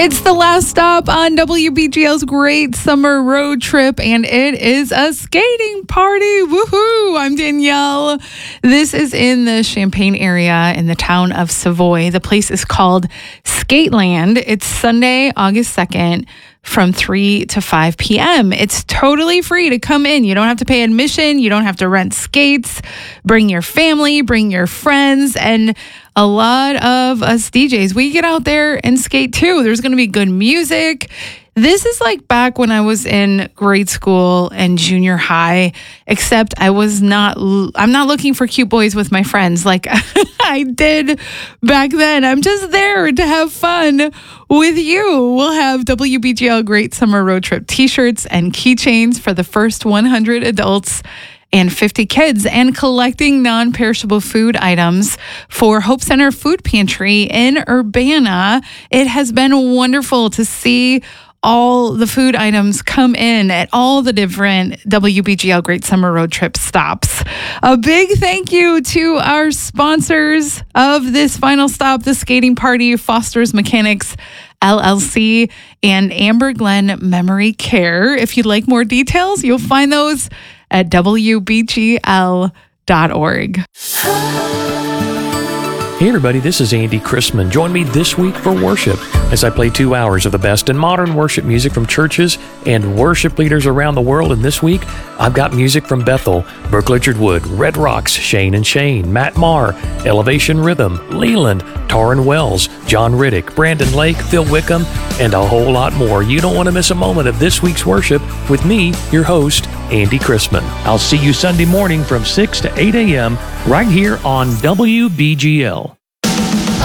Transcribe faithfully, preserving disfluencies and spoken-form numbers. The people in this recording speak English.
It's the last stop on W B G L's Great Summer Road Trip, and it is a skating party. Woohoo! I'm Danielle. This is in the Champaign area in the town of Savoy. The place is called Skateland. It's Sunday, August second, from three to five p.m. It's totally free to come in. You don't have to pay admission. You don't have to rent skates. Bring your family, bring your friends, and a lot of us D Js, we get out there and skate too. There's going to be good music. This is like back when I was in grade school and junior high, except I was not, I'm not looking for cute boys with my friends like I did back then. I'm just there to have fun with you. We'll have W B G L Great Summer Road Trip t-shirts and keychains for the first one hundred adults and fifty kids, and collecting non-perishable food items for Hope Center Food Pantry in Urbana. It has been wonderful to see all the food items come in at all the different W B G L Great Summer Road Trip stops. A big thank you to our sponsors of this final stop, the skating party, Foster's Mechanics L L C, and Amber Glen Memory Care. If you'd like more details, you'll find those at W B G L dot org. Hey everybody, this is Andy Chrisman. Join me this week for worship as I play two hours of the best in modern worship music from churches and worship leaders around the world. And this week, I've got music from Bethel, Brooke Lichard Wood, Red Rocks, Shane and Shane, Matt Maher, Elevation Rhythm, Leland, Taryn Wells, John Riddick, Brandon Lake, Phil Wickham, and a whole lot more. You don't want to miss a moment of this week's worship with me, your host, Andy Chrisman. I'll see you Sunday morning from six to eight a.m. right here on W B G L.